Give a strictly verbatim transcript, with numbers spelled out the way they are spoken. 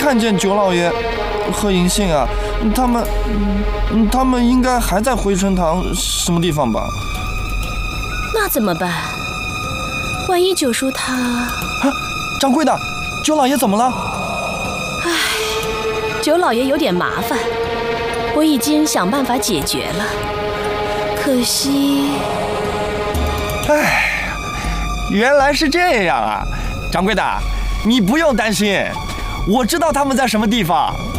看见九老爷和银杏啊，他们，嗯，他们应该还在回春堂什么地方吧？ 那怎么办？万一九叔他……啊， 掌柜的，九老爷怎么了？ 唉，九老爷有点麻烦，我已经想办法解决了，可惜…… 唉，原来是这样啊！掌柜的，你不用担心，我知道他们在什么地方。